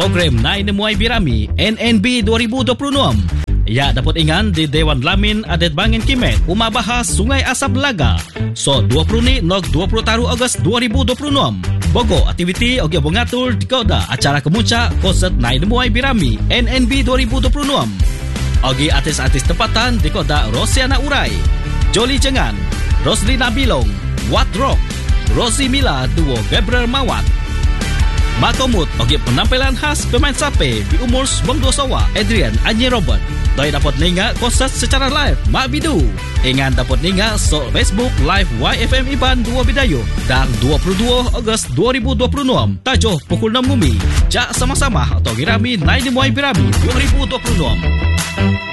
program Nai Nemuai Birami NNB 2026. Ya dapat ingan di Dewan Lamin Adat Bangin Kimet umabahas Sungai Asap Laga. So 20 ni nog 20 taru Ogos 2026. Bogo aktiviti ogi bongatul di koda acara kemuncak konsert Nai Nemuai Birami NNB 2026. Ogi artis-artis tempatan di koda Rosiana Urai, Jolly Jengan, Roslina Bilong, Wat Rock, Rosie Mila duo Gabriel Mawat. Makomut ogi penampilan khas pemain sape di umur 92 sawa Adrian Anyi Robert. Doi dapat ninga konsert secara live Mak Bidu. Ingat dapat ninga so Facebook live YFM Iban 2 Bidayu dan 22 Ogos 2026 tajuh pukul 6 Mumi. Jak sama-sama atau Birami Nai Nemuai Birami 2026.